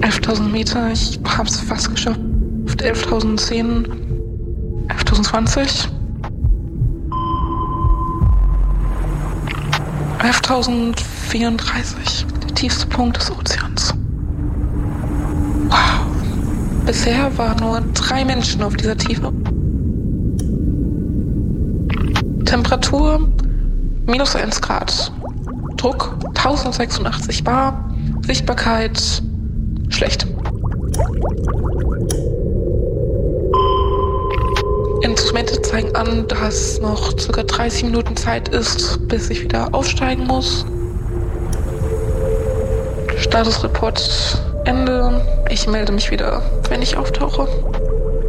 11.000 Meter, ich hab's fast geschafft. 11.010, 11.020, 11.034, der tiefste Punkt des Ozeans. Wow. Bisher waren nur 3 Menschen auf dieser Tiefe. Temperatur -1 Grad. Druck 1086 bar. Sichtbarkeit schlecht. Instrumente zeigen an, dass noch ca. 30 Minuten Zeit ist, bis ich wieder aufsteigen muss. Statusreport Ende. Ich melde mich wieder, wenn ich auftauche.